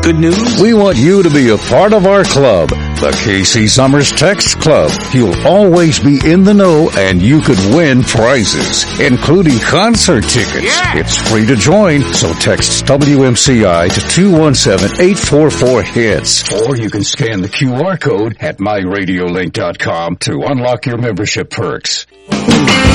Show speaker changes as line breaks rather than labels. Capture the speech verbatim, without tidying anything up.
Good news?
We want you to be a part of our club, the K C Summers Text Club. You'll always be in the know and you could win prizes, including concert tickets.
Yeah.
It's free to join, so text W M C I to two one seven, eight four four, HITS. Or you can scan the Q R code at my radio link dot com to unlock your membership perks.